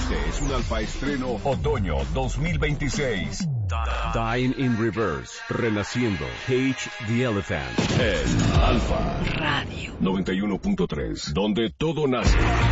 Este es un Alfa Estreno Otoño 2026. Dying in Reverse, renaciendo, Cage the Elephant. En Alfa Radio 91.3, donde todo nace.